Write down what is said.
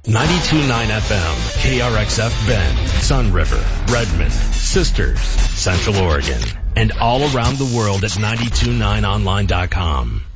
92.9 FM, KRXF Bend, Sun River, Redmond, Sisters, Central Oregon, and all around the world at 929online.com.